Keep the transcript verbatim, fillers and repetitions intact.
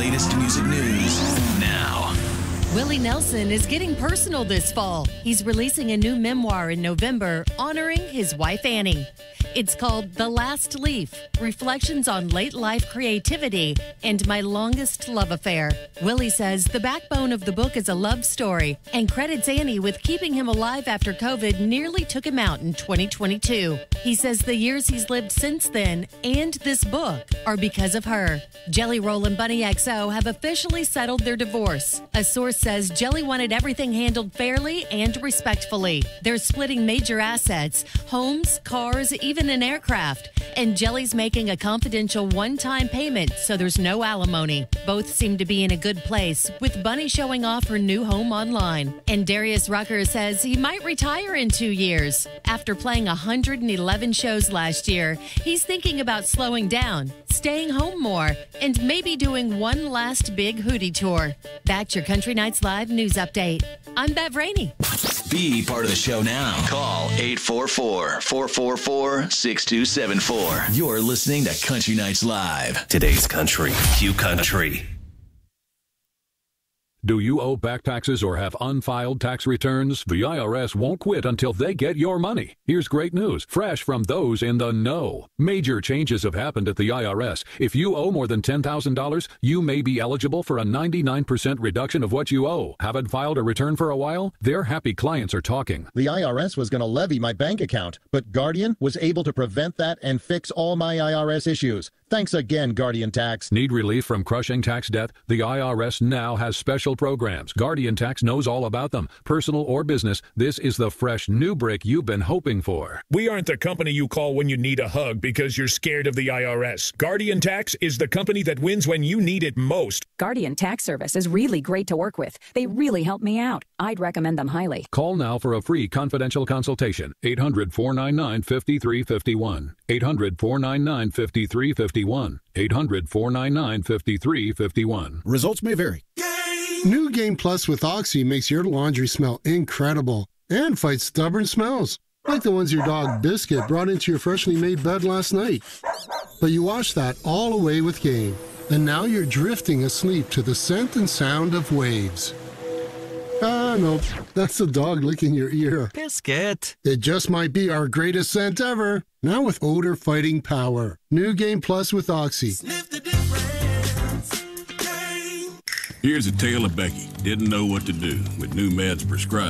latest music news now. Willie Nelson is getting personal this fall. He's releasing a new memoir in November honoring his wife, Annie. It's called The Last Leaf, Reflections on Late Life Creativity and My Longest Love Affair. Willie says the backbone of the book is a love story and credits Annie with keeping him alive after COVID nearly took him out in twenty twenty-two. He says the years he's lived since then and this book are because of her. Jelly Roll and Bunny X O have officially settled their divorce. A source says Jelly wanted everything handled fairly and respectfully. They're splitting major assets, homes, cars, even an aircraft. And Jelly's making a confidential one-time payment, so there's no alimony. Both seem to be in a good place, with Bunny showing off her new home online. And Darius Rucker says he might retire in two years. After playing one hundred eleven shows last year, he's thinking about slowing down, staying home more, and maybe doing one last big hootie tour. That's your Country Nights Live news update. I'm Bev Rainey. Be part of the show now. Call eight four four, four four four, six two seven four. You're listening to Country Nights Live. Today's country. Q Country. Do you owe back taxes or have unfiled tax returns? The I R S won't quit until they get your money. Here's great news, fresh from those in the know. Major changes have happened at the I R S. If you owe more than ten thousand dollars, you may be eligible for a ninety-nine percent reduction of what you owe. Haven't filed a return for a while? Their happy clients are talking. The I R S was going to levy my bank account, but Guardian was able to prevent that and fix all my I R S issues. Thanks again, Guardian Tax. Need relief from crushing tax debt? The I R S now has special programs. Guardian Tax knows all about them. Personal or business, this is the fresh new brick you've been hoping for. We aren't the company you call when you need a hug because you're scared of the I R S. Guardian Tax is the company that wins when you need it most. Guardian Tax Service is really great to work with. They really help me out. I'd recommend them highly. Call now for a free confidential consultation. eight hundred, four nine nine, five three five one. eight hundred, four nine nine, five three five one. eight hundred, four nine nine, five three five one. Results may vary. New Game Plus with Oxy makes your laundry smell incredible and fights stubborn smells, like the ones your dog Biscuit brought into your freshly made bed last night. But you wash that all away with Game, and now you're drifting asleep to the scent and sound of waves. Ah, no, that's the dog licking your ear. Biscuit. It just might be our greatest scent ever. Now with odor-fighting power. New Game Plus with Oxy. Sniff the difference. Game. Here's a tale of Becky. Didn't know what to do with new meds prescribed.